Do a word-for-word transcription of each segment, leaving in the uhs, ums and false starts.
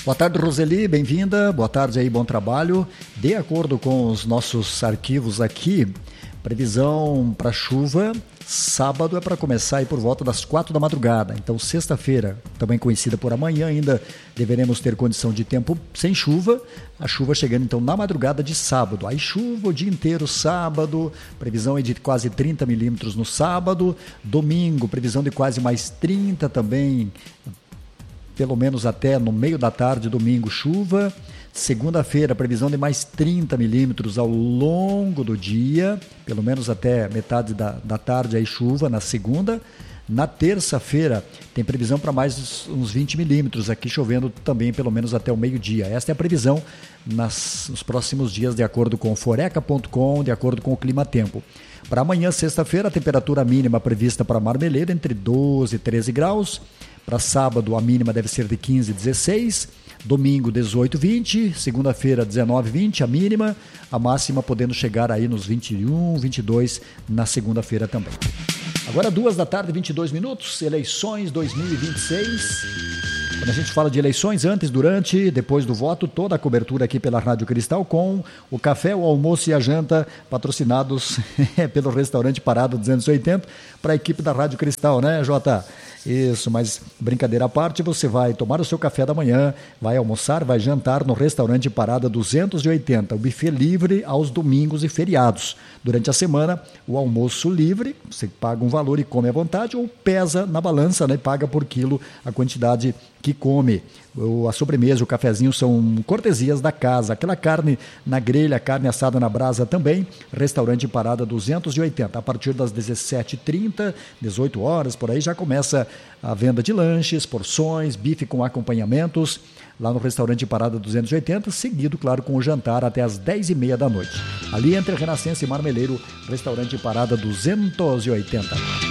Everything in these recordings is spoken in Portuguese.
Boa tarde, Roseli, bem-vinda. Boa tarde aí, bom trabalho. De acordo com os nossos arquivos aqui, previsão para chuva, sábado é para começar aí por volta das quatro da madrugada. Então, sexta-feira, também conhecida por amanhã, ainda deveremos ter condição de tempo sem chuva. A chuva chegando então na madrugada de sábado. Aí chuva o dia inteiro sábado, previsão é de quase trinta milímetros no sábado. Domingo, previsão de quase mais trinta também, pelo menos até no meio da tarde, domingo, chuva. Segunda-feira, previsão de mais trinta milímetros ao longo do dia, pelo menos até metade da, da tarde, aí chuva na segunda. Na terça-feira, tem previsão para mais uns vinte milímetros, aqui chovendo também pelo menos até o meio-dia. Esta é a previsão nas, nos próximos dias, de acordo com o foreca ponto com, de acordo com o clima-tempo. Para amanhã, sexta-feira, a temperatura mínima prevista para Marmeleiro entre doze e treze graus. Para sábado, a mínima deve ser de quinze a dezesseis. Domingo, dezoito, vinte. Segunda-feira, dezenove, vinte, a mínima. A máxima podendo chegar aí nos vinte e um, vinte e dois na segunda-feira também. Agora, duas da tarde, vinte e dois minutos. Eleições dois mil e vinte e seis. Quando a gente fala de eleições, antes, durante, depois do voto, toda a cobertura aqui pela Rádio Cristal com o café, o almoço e a janta patrocinados pelo restaurante Parada duzentos e oitenta para a equipe da Rádio Cristal, né, Jota? Isso, mas brincadeira à parte, você vai tomar o seu café da manhã, vai almoçar, vai jantar no restaurante Parada duzentos e oitenta, o buffet livre aos domingos e feriados. Durante a semana, o almoço livre, você paga um valor e come à vontade, ou pesa na balança, né, e paga por quilo a quantidade que come. O, a sobremesa, o cafezinho são cortesias da casa. Aquela carne na grelha, carne assada na brasa também. Restaurante Parada duzentos e oitenta. A partir das dezessete e trinta, dezoito horas, por aí já começa a venda de lanches, porções, bife com acompanhamentos, lá no restaurante Parada duzentos e oitenta, seguido, claro, com o jantar até as dez e meia da noite. Ali entre Renascença e Marmeleiro, restaurante Parada duzentos e oitenta.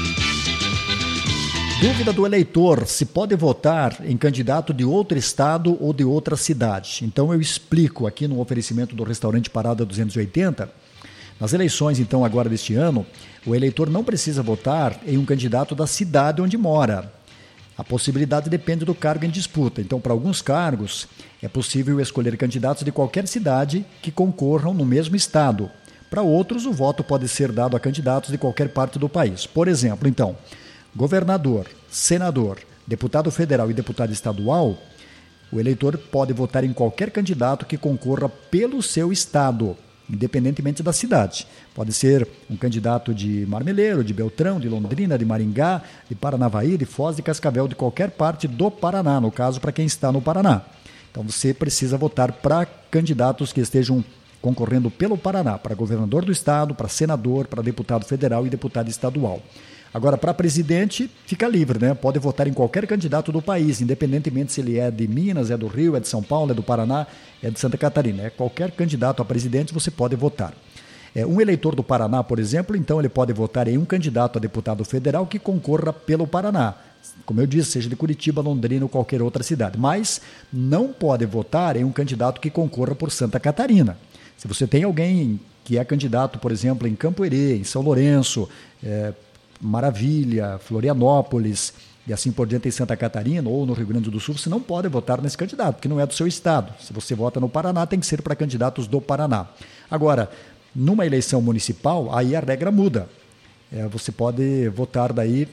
Dúvida do eleitor, se pode votar em candidato de outro estado ou de outra cidade. Então eu explico aqui no oferecimento do restaurante Parada duzentos e oitenta. Nas eleições, então, agora deste ano, o eleitor não precisa votar em um candidato da cidade onde mora. A possibilidade depende do cargo em disputa. Então, para alguns cargos, é possível escolher candidatos de qualquer cidade que concorram no mesmo estado. Para outros, o voto pode ser dado a candidatos de qualquer parte do país. Por exemplo, então, governador, senador, deputado federal e deputado estadual, o eleitor pode votar em qualquer candidato que concorra pelo seu estado, independentemente da cidade. Pode ser um candidato de Marmeleiro, de Beltrão, de Londrina, de Maringá, de Paranavaí, de Foz, de Cascavel, de qualquer parte do Paraná, no caso, para quem está no Paraná. Então você precisa votar para candidatos que estejam concorrendo pelo Paraná, para governador do estado, para senador, para deputado federal e deputado estadual. Agora, para presidente, fica livre, né? Pode votar em qualquer candidato do país, independentemente se ele é de Minas, é do Rio, é de São Paulo, é do Paraná, é de Santa Catarina. É qualquer candidato a presidente você pode votar. É, um eleitor do Paraná, por exemplo, então ele pode votar em um candidato a deputado federal que concorra pelo Paraná. Como eu disse, seja de Curitiba, Londrina ou qualquer outra cidade. Mas não pode votar em um candidato que concorra por Santa Catarina. Se você tem alguém que é candidato, por exemplo, em Campo Herê, em São Lourenço, é, Maravilha, Florianópolis e assim por diante em Santa Catarina ou no Rio Grande do Sul, você não pode votar nesse candidato, porque não é do seu estado. Se você vota no Paraná, tem que ser para candidatos do Paraná. Agora, numa eleição municipal, aí a regra muda. É, você pode votar daí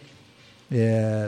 é,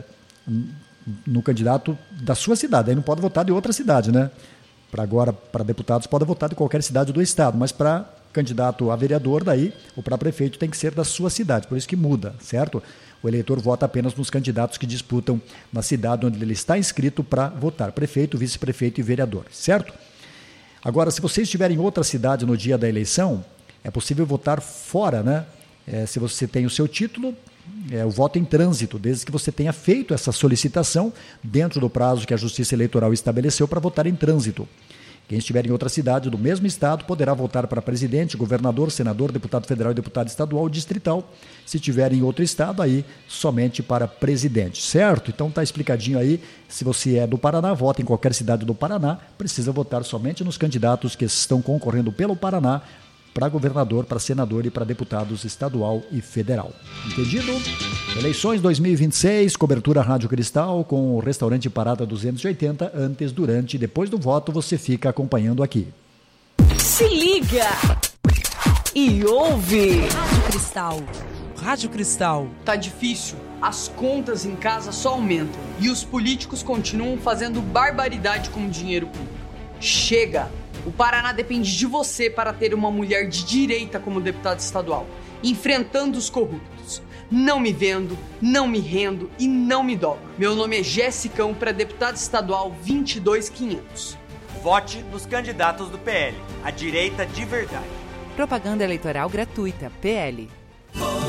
no candidato da sua cidade, aí não pode votar de outra cidade, né? Para agora, para deputados, pode votar de qualquer cidade do estado, mas para candidato a vereador daí, ou para prefeito, tem que ser da sua cidade, por isso que muda, certo? O eleitor vota apenas nos candidatos que disputam na cidade onde ele está inscrito para votar, prefeito, vice-prefeito e vereador, certo? Agora, se você estiver em outra cidade no dia da eleição, é possível votar fora, né? É, se você tem o seu título, é, o voto em trânsito, desde que você tenha feito essa solicitação dentro do prazo que a Justiça Eleitoral estabeleceu para votar em trânsito. Quem estiver em outra cidade do mesmo estado poderá votar para presidente, governador, senador, deputado federal e deputado estadual ou distrital. Se estiver em outro estado, aí somente para presidente, certo? Então está explicadinho aí. Se você é do Paraná, vota em qualquer cidade do Paraná, precisa votar somente nos candidatos que estão concorrendo pelo Paraná para governador, para senador e para deputados estadual e federal. Entendido? Eleições dois mil e vinte e seis, cobertura Rádio Cristal com o restaurante Parada duzentos e oitenta, antes, durante e depois do voto você fica acompanhando aqui. Se liga e ouve. Rádio Cristal. Rádio Cristal. Tá difícil. As contas em casa só aumentam e os políticos continuam fazendo barbaridade com o dinheiro público. Chega! O Paraná depende de você para ter uma mulher de direita como deputada estadual, enfrentando os corruptos. Não me vendo, não me rendo e não me dobro. Meu nome é Jessicão para deputado estadual vinte e dois mil e quinhentos. Vote nos candidatos do P L, a direita de verdade. Propaganda eleitoral gratuita, P L.